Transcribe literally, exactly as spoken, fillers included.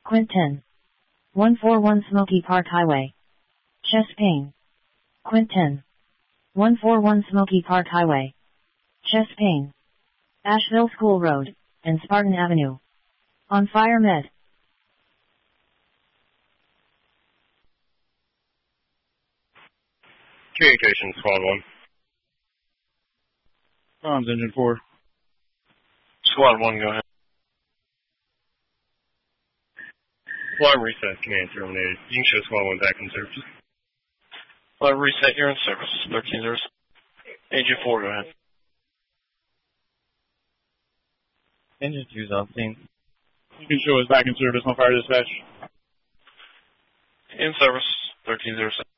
Quint ten. one forty-one Smoky Park Highway. Chest pain. Quint ten. one forty-one Smoky Park Highway. Chest pain. Asheville School Road, and Spartan Avenue. On fire med. Communications, Squad one. Comms, Engine four. Squad one, go ahead. Alarm reset, command terminated. You can show Squad one back in service. Alarm reset, you're in service. thirteen zero seven. Engine four, go ahead. Engine two's on scene. You can show us back in service on fire dispatch. In service, thirteen zero seven.